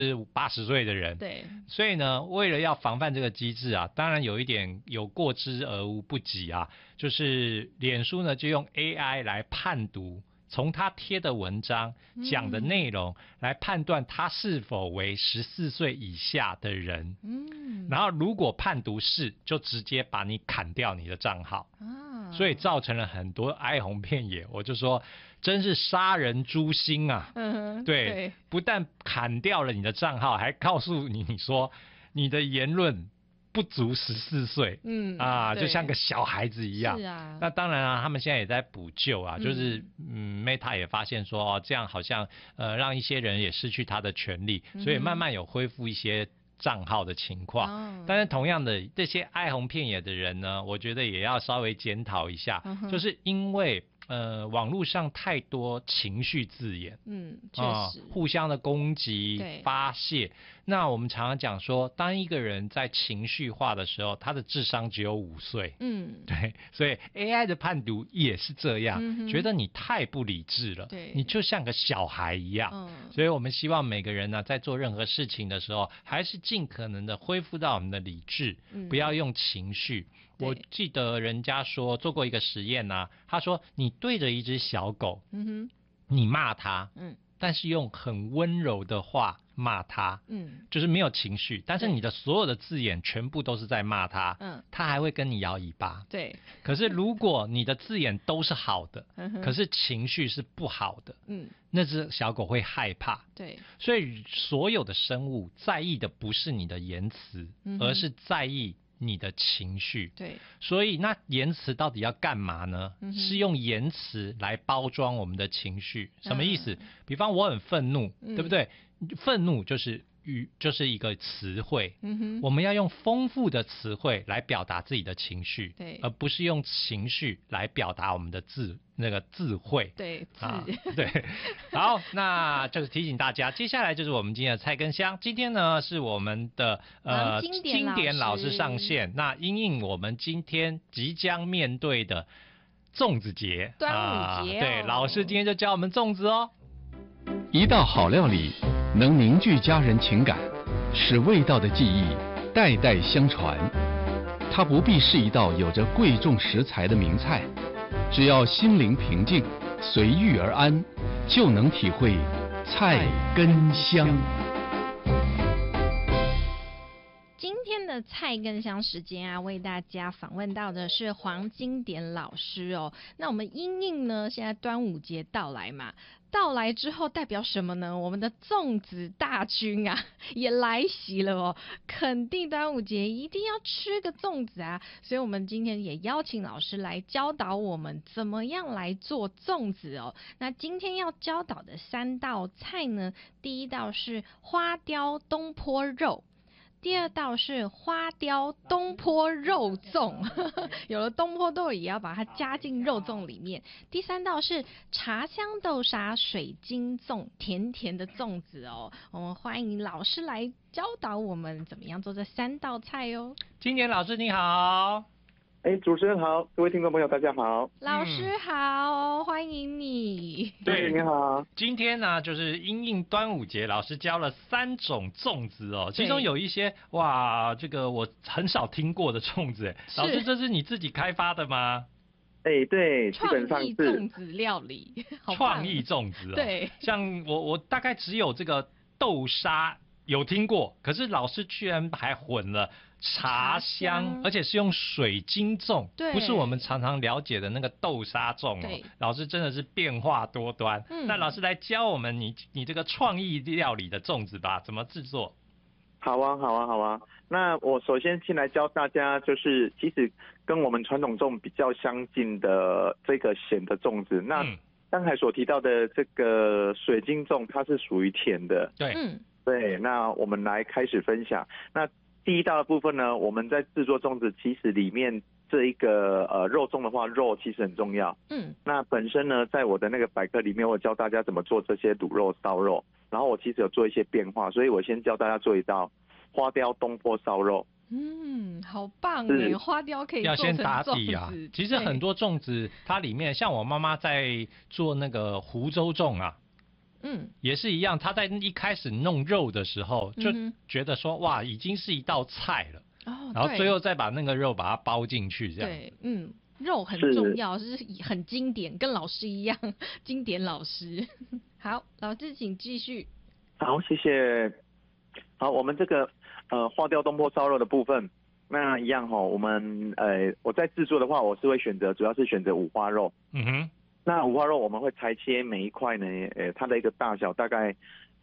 80岁的人。 对， 所以呢，为了要防范这个机制啊，当然有一点有过之而无不及啊，就是脸书呢就用 AI 来判读。从他贴的文章讲的内容来判断他是否为14岁以下的人，然后如果判读是，就直接把你砍掉你的账号，所以造成了很多哀鸿遍野。我就说，真是杀人诛心啊！对，不但砍掉了你的账号，还告诉你说你的言论不足14岁，就像个小孩子一样。 是啊， 那当然啊，他们现在也在补救啊，就是Meta 也发现说这样好像让一些人也失去他的权利，所以慢慢有恢复一些账号的情况。但是同样的，这些哀鸿遍野的人呢，我觉得也要稍微检讨一下，就是因为网络上太多情绪字眼， 确实， 互相的攻击、发泄。那我们常常讲说，当一个人在情绪化的时候，他的智商只有5岁，对，所以 AI 的判读也是这样，觉得你太不理智了，你就像个小孩一样。所以我们希望每个人呢，在做任何事情的时候，还是尽可能的恢复到我们的理智，不要用情绪。我记得人家说做过一个实验啊，他说你对着一只小狗，你骂它，但是用很温柔的话骂它，就是没有情绪，但是你的所有的字眼全部都是在骂它，它还会跟你摇尾巴。 对。 可是如果你的字眼都是好的，可是情绪是不好的，那只小狗会害怕。 对。 所以所有的生物在意的不是你的言辞，而是在意你的情绪。 对， 所以那言辞到底要干嘛呢？是用言辞来包装我们的情绪。什么意思？比方我很愤怒，对不对？愤怒就是一个词汇，我们要用丰富的词汇来表达自己的情绪，而不是用情绪来表达我们的智慧。 对， 对。好，那就是提醒大家，接下来就是我们今天的菜根香。今天呢是我们的经典老师上线，那因应我们今天即将面对的粽子节， 端午节对，老师今天就教我们粽子哦。 一道好料理能凝聚家人情感，使味道的记忆代代相传。它不必是一道有着贵重食材的名菜，只要心灵平静，随遇而安，就能体会菜根香。 今天的菜根香时间啊，为大家访问到的是黄金典老师哦。那我们因应呢，现在端午节到来嘛，到来之后代表什么呢？我们的粽子大军啊也来袭了哦，肯定端午节一定要吃个粽子啊，所以我们今天也邀请老师来教导我们怎么样来做粽子哦。那今天要教导的3道菜呢，第一道是花雕东坡肉，第2道是花雕东坡肉粽，有了东坡豆也要把它加进肉粽里面。第3道是茶香豆沙水晶粽，甜甜的粽子哦。我们欢迎老师来教导我们怎么样做这3道菜哦。 金典老师你好。 主持人好，各位听众朋友大家好。 老师好，欢迎你。 对， 你好。 今天呢，就是因应端午节，老师教了3种粽子哦，其中有一些哇，这个我很少听过的粽子。老师，这是你自己开发的吗？ 对，基本上是创意粽子料理， 创意粽子哦。 对， 像我大概只有这个豆沙有听过，可是老师居然还混了茶香，而且是用水晶粽，不是我们常常了解的那个豆沙粽哦。老师真的是变化多端。那老师来教我们你这个创意料理的粽子吧，怎么制作？ 好啊。那我首先来教大家，就是其实跟我们传统粽比较相近的这个咸的粽子。那刚才所提到的这个水晶粽，它是属于甜的。对，那我们来开始分享。那第一道的部分呢，我们在制作粽子，其实里面这一个肉粽的话，肉其实很重要。那本身呢，在我的那个百科里面，我教大家怎么做这些卤肉、烧肉，然后我其实有做一些变化，所以我先教大家做一道花雕东坡烧肉。 好棒耶！花雕可以做成要先打底啊。其实很多粽子它里面，像我妈妈在做那个湖州粽啊， 也是一样，他在一开始弄肉的时候就觉得说哇，已经是一道菜了，然后最后再把那个肉把它包进去，这样。 对，肉很重要，是很经典，跟老师一样，经典老师。好，老师请继续。 好，谢谢。好，我们这个花雕东坡烧肉的部分，那一样我们我在制作的话，我是会主要是选择五花肉。那五花肉我们会裁切每一块呢，它的一个大小大概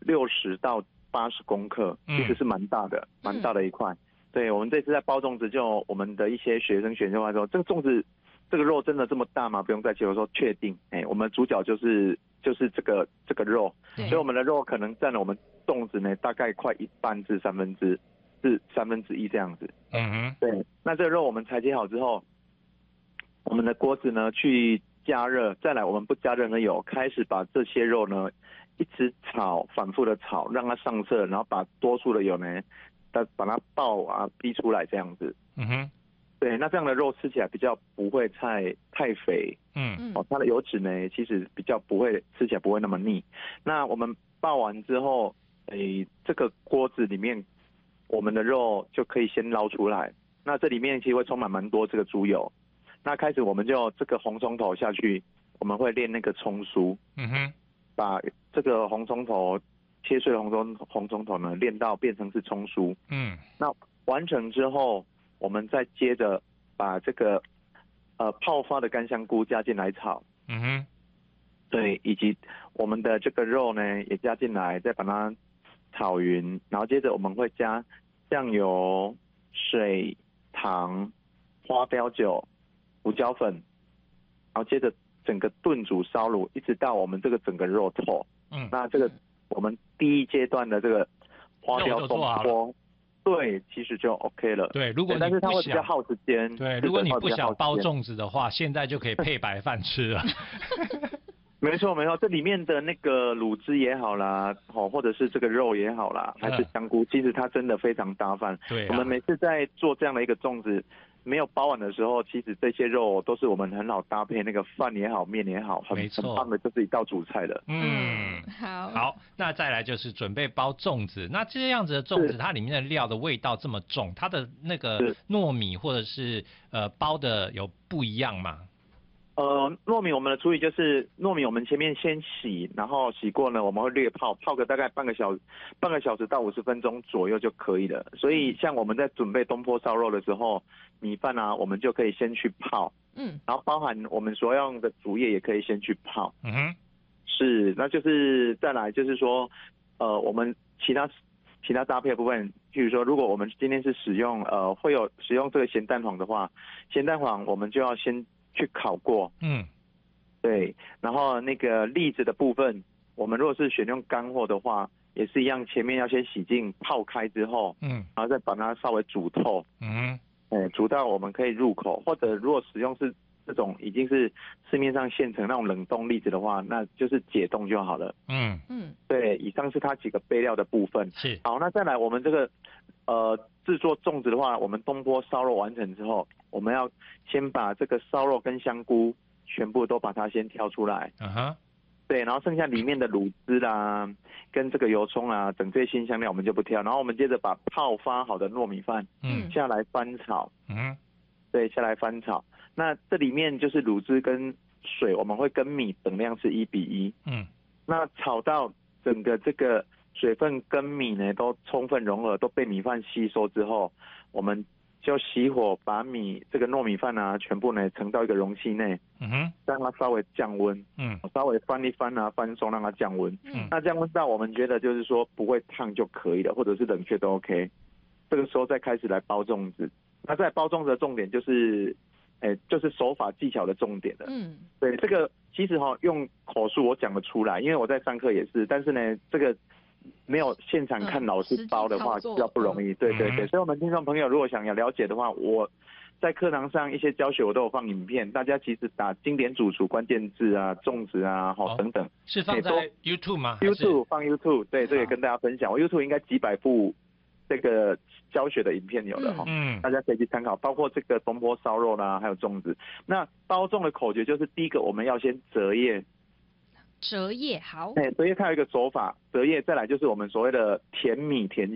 60到80公克，其实是蛮大的一块。对，我们这次在包粽子，就我们的一些学生选修话说，这个粽子这个肉真的这么大吗？不用再切。我说确定，我们主角就是这个肉，所以我们的肉可能占了我们粽子呢大概快一半至1/3这样子。对，那这个肉我们裁切好之后，我们的锅子呢去加热，再来我们不加任何油，开始把这些肉呢一直炒，反复的炒，让它上色，然后把多数的油呢把它爆逼出来这样子。对，那这样的肉吃起来比较不会太肥，它的油脂呢其实比较不会吃起来不会那么腻。那我们爆完之后，这个锅子里面我们的肉就可以先捞出来。那这里面其实会充满蛮多这个猪油。那开始我们就这个红葱头下去，我们会炼那个葱酥，把这个红葱头切碎的红葱头呢炼到变成是葱酥。那完成之后，我们再接着把这个泡发的干香菇加进来炒，对，以及我们的这个肉呢也加进来，再把它炒匀，然后接着我们会加酱油、水、糖、花雕酒、胡椒粉，然后接着整个炖煮烧卤，一直到我们这个整个肉透。那这个我们第一阶段的这个花雕东坡。对，其实就 OK 了。 对，如果你但是它会比较耗时间。 对，如果你不想包粽子的话，现在就可以配白饭吃了。 没错，这里面的那个卤汁也好啦，或者是这个肉也好啦，还是香菇，其实它真的非常搭饭。 对， 我们每次在做这样的一个粽子没有包完的时候，其实这些肉都是我们很好搭配那个饭也好，面也好，很棒的，就是一道主菜了。 好， 那再来就是准备包粽子。那这样子的粽子，它里面的料的味道这么重，它的那个糯米或者是包的有不一样吗？ 糯米我们的处理就是糯米我们前面先洗，然后洗过呢，我们会略泡个大概半个小时到50分钟左右就可以了。所以像我们在准备东坡烧肉的时候，米饭我们就可以先去泡，然后包含我们所用的竹叶也可以先去泡。是，那就是再来就是说，我们其他搭配的部分，譬如说，如果我们今天是使用使用这个咸蛋黄的话，咸蛋黄我们就要先去烤过，对，然后那个栗子的部分，我们如果是选用干货的话，也是一样，前面要先洗净泡开之后，然后再把它稍微煮透，煮到我们可以入口，或者如果使用是这种已经是市面上现成那种冷冻栗子的话，那就是解冻就好了。对，以上是它几个备料的部分。 是， 好，那再来我们这个制作粽子的话，我们东坡烧肉完成之后，我们要先把这个烧肉跟香菇全部都把它先挑出来。对，然后剩下里面的卤汁啦，跟这个油葱啊，整这些辛香料我们就不挑。然后我们接着把泡发好的糯米饭，下来翻炒。对，下来翻炒。那这里面就是卤汁跟水，我们会跟米等量是1:1。那炒到整个这个水分跟米呢都充分融合，都被米饭吸收之后，我们就熄火，把这个糯米饭全部呢盛到一个容器内，让它稍微降温，稍微翻一翻翻松让它降温，那降温到我们觉得就是说不会烫就可以了，或者是冷却都 OK， 这个时候再开始来包粽子。那在包粽子的重点就是手法技巧的重点了。对，这个其实用口述我讲得出来，因为我在上课也是，但是呢这个没有现场看老师包的话比较不容易。对，所以我们听众朋友如果想要了解的话，我在课堂上一些教学我都有放影片，大家其实打经典主厨关键字粽子等等。 是放在 YouTube 吗 ？YouTube 放 YouTube， 对，这个跟大家分享。我 YouTube 应该几百部这个教学的影片有的大家可以去参考，包括这个东坡烧肉啦，还有粽子。那包粽的口诀就是第一个我们要先折叶， 折叶好， 折叶它有一个手法，折叶再来就是我们所谓的甜米甜